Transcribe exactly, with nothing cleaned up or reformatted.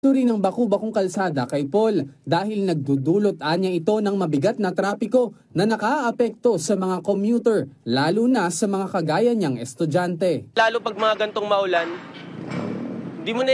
Turi ng baku-bakong kalsada kay Paul dahil nagdudulot anya ito ng mabigat na trapiko na nakaapekto sa mga commuter, lalo na sa mga kagaya niyang estudyante. Lalo pag mga gantong maulan, di mo na